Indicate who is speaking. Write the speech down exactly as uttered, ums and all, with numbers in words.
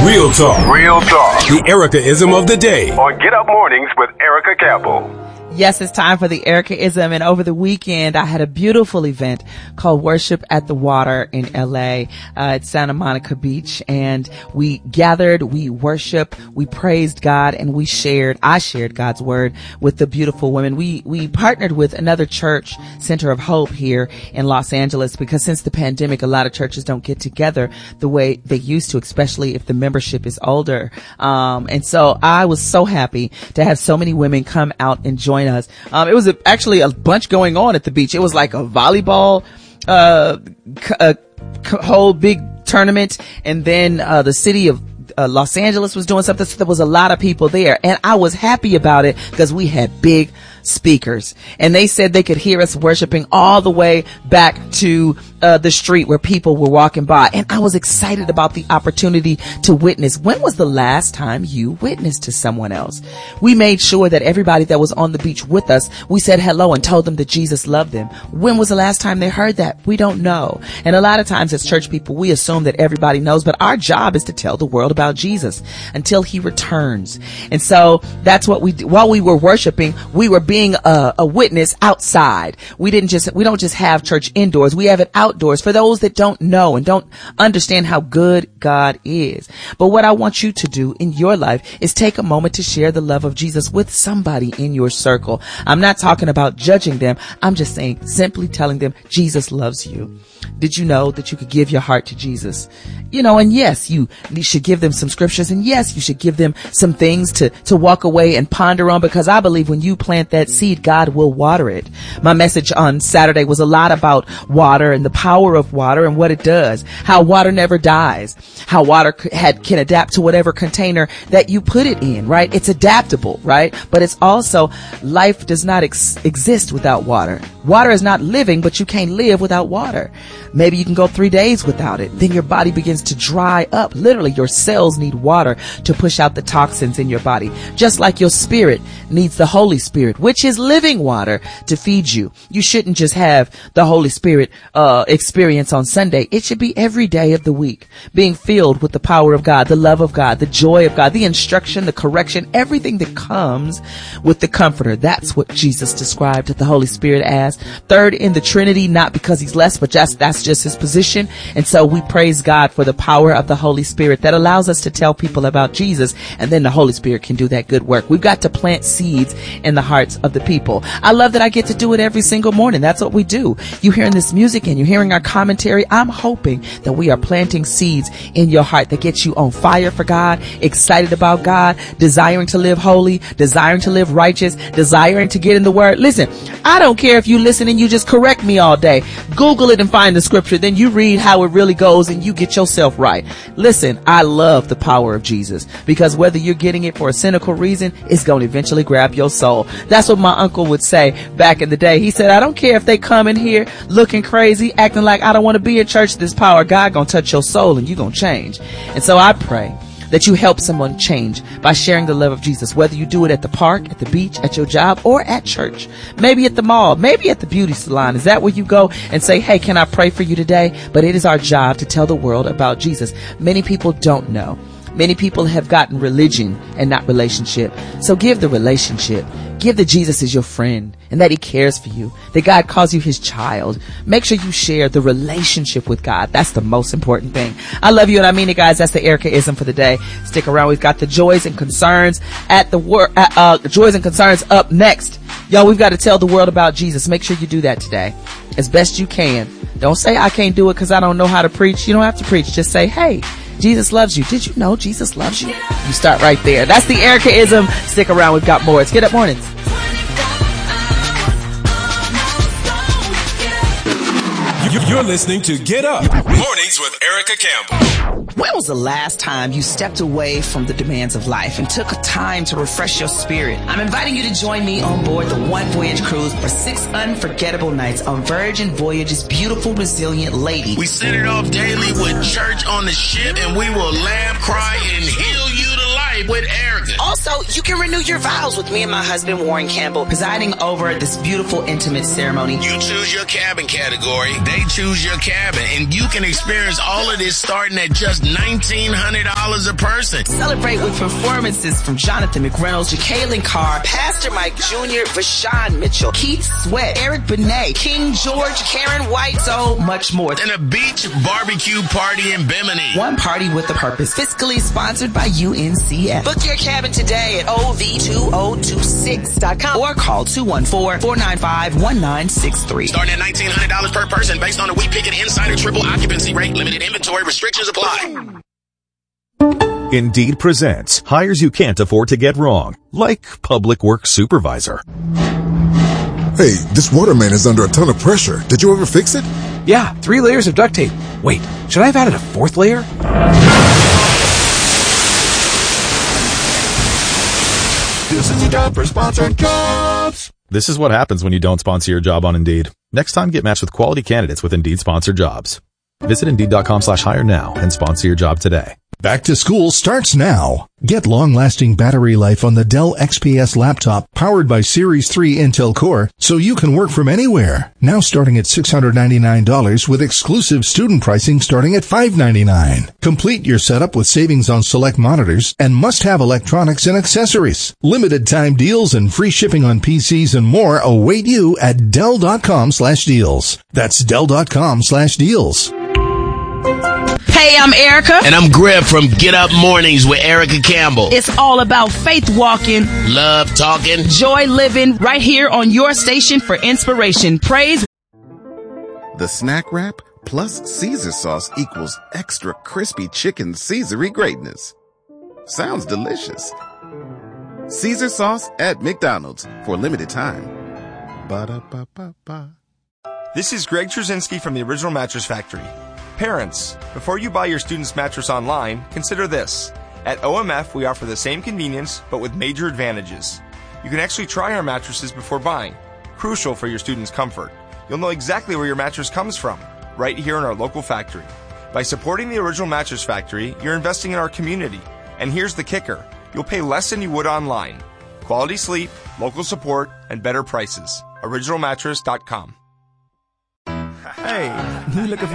Speaker 1: Real talk.
Speaker 2: Real talk.
Speaker 1: The Erica-ism of the day.
Speaker 2: On Get Up Mornings with Erica Campbell.
Speaker 3: Yes, it's time for the Erica-ism, and over the weekend I had a beautiful event called Worship at the Water in L A uh, at Santa Monica Beach, and we gathered, we worshiped, we praised God, and we shared, I shared God's word with the beautiful women. We we partnered with another church, Center of Hope, here in Los Angeles, because since the pandemic, a lot of churches don't get together the way they used to, especially if the membership is older. Um, and so I was so happy to have so many women come out and join us. Um, it was a, actually a bunch going on at the beach. It was like a volleyball, uh, c- a c- whole big tournament. And then, uh, the city of uh, Los Angeles was doing something. So there was a lot of people there, and I was happy about it because we had big speakers, and they said they could hear us worshiping all the way back to uh, the street where people were walking by. And I was excited about the opportunity to witness. When was the last time you witnessed to someone else? We made sure that everybody that was on the beach with us, we said hello and told them that Jesus loved them. When was the last time they heard that? We don't know. And a lot of times as church people, we assume that everybody knows, but our job is to tell the world about Jesus until he returns. And so that's what we do. While we were worshiping, we were being being a, a witness outside. We didn't just, we don't just have church indoors. We have it outdoors for those that don't know and don't understand how good God is. But what I want you to do in your life is take a moment to share the love of Jesus with somebody in your circle. I'm not talking about judging them. I'm just saying, simply telling them Jesus loves you. Did you know that you could give your heart to Jesus? You know, and yes, you, you should give them some scriptures, and yes, you should give them some things to, to walk away and ponder on, because I believe when you plant that seed, God will water it. My message on Saturday was a lot about water and the power of water and what it does, how water never dies, how water had, can adapt to whatever container that you put it in, right? It's adaptable, right? But it's also, life does not ex- exist without water. Water is not living, but you can't live without water. Maybe you can go three days without it. Then your body begins to dry up. Literally, your cells need water to push out the toxins in your body. Just like your spirit needs the Holy Spirit, which is living water, to feed you. You shouldn't just have the Holy Spirit uh experience on Sunday. It should be every day of the week, being filled with the power of God, the love of God, the joy of God, the instruction, the correction, everything that comes with the Comforter. That's what Jesus described the Holy Spirit as. Third in the Trinity, not because he's less, but just that's just his position. And so we praise God for the power of the Holy Spirit that allows us to tell people about Jesus, and then the Holy Spirit can do that good work. We've got to plant seeds in the hearts of the people. I love that I get to do it every single morning. That's what we do. You hearing this music and you're hearing our commentary. I'm hoping that we are planting seeds in your heart that gets you on fire for God, excited about God, desiring to live holy, desiring to live righteous, desiring to get in the word. Listen, I don't care if you listen and you just correct me all day. Google it and find the scripture. Then you read how it really goes and you get yourself right. Listen, I love the power of Jesus, because whether you're getting it for a cynical reason, it's going to eventually grab your soul. That's what my uncle would say back in the day. He said, I don't care if they come in here looking crazy, acting like I don't want to be in church. This power of God going to touch your soul and you're going to change. And so I pray that you help someone change by sharing the love of Jesus, whether you do it at the park, at the beach, at your job, or at church, maybe at the mall, maybe at the beauty salon. Is that where you go and say, hey, can I pray for you today? But it is our job to tell the world about Jesus. Many people don't know. Many people have gotten religion and not relationship. So give the relationship. Give that Jesus is your friend and that he cares for you, that God calls you his child. Make sure you share the relationship with God. That's the most important thing. I love you and I mean it, guys. That's the Erica-ism for the day. Stick around. We've got the joys and concerns at the work, uh, uh, joys and concerns up next. Y'all, we've got to tell the world about Jesus. Make sure you do that today as best you can. Don't say I can't do it because I don't know how to preach. You don't have to preach. Just say, hey, Jesus loves you. Did you know Jesus loves you? You start right there. That's the Erica-ism. Stick around. We've got more. It's Get Up Mornings.
Speaker 1: You're listening to Get Up Mornings with Erica Campbell.
Speaker 3: When was the last time you stepped away from the demands of life and took time to refresh your spirit? I'm inviting you to join me on board the One Voyage cruise for six unforgettable nights on Virgin Voyage's beautiful, resilient lady.
Speaker 4: We set it off daily with church on the ship, and we will laugh, cry, and heal you to life. night with Erica.
Speaker 5: Also, you can renew your vows with me and my husband, Warren Campbell, presiding over this beautiful, intimate ceremony.
Speaker 4: You choose your cabin category. They choose your cabin. And you can experience all of this starting at just nineteen hundred dollars a person.
Speaker 5: Celebrate with performances from Jonathan McReynolds, Jacqueline Carr, Pastor Mike Junior, Vashawn Mitchell, Keith Sweat, Eric Benet, King George, Karen White, so much more.
Speaker 4: And a beach barbecue party in Bimini.
Speaker 5: One party with a purpose. Fiscally sponsored by U N C F. Book your cabin today at O V two oh two six dot com or call two one four, four nine five, one nine six three.
Speaker 4: Starting at nineteen hundred dollars per person based on a We Pick It Insider triple occupancy rate. Limited inventory restrictions apply.
Speaker 6: Indeed presents hires you can't afford to get wrong, like public works supervisor.
Speaker 7: Hey, this water main is under a ton of pressure. Did you ever fix it?
Speaker 8: Yeah, three layers of duct tape. Wait, should I have added a fourth layer?
Speaker 7: This is a job for sponsored jobs.
Speaker 6: This is what happens when you don't sponsor your job on Indeed. Next time, get matched with quality candidates with Indeed sponsored jobs. Visit Indeed.com slash hire now and sponsor your job today.
Speaker 9: Back to school starts now. Get long-lasting battery life on the Dell X P S laptop powered by Series three Intel Core so you can work from anywhere. Now starting at six hundred ninety-nine dollars with exclusive student pricing starting at five hundred ninety-nine dollars. Complete your setup with savings on select monitors and must-have electronics and accessories. Limited time deals and free shipping on P Cs and more await you at Dell.com slash deals. That's Dell.com slash deals.
Speaker 5: Hey, I'm Erica.
Speaker 4: And I'm Greg from Get Up Mornings with Erica Campbell.
Speaker 5: It's all about faith walking,
Speaker 4: love talking,
Speaker 5: joy living, right here on your station for inspiration. Praise.
Speaker 10: The Snack Wrap plus Caesar sauce equals extra crispy chicken Caesar-y greatness. Sounds delicious. Caesar sauce at McDonald's for a limited time. Ba-da-ba-ba-ba.
Speaker 11: This is Greg Trzynski from the Original Mattress Factory. Parents, before you buy your student's mattress online, consider this. At O M F, we offer the same convenience, but with major advantages. You can actually try our mattresses before buying, crucial for your student's comfort. You'll know exactly where your mattress comes from, right here in our local factory. By supporting the Original Mattress Factory, you're investing in our community. And here's the kicker. You'll pay less than you would online. Quality sleep, local support, and better prices. original mattress dot com.
Speaker 12: Hey, you looking for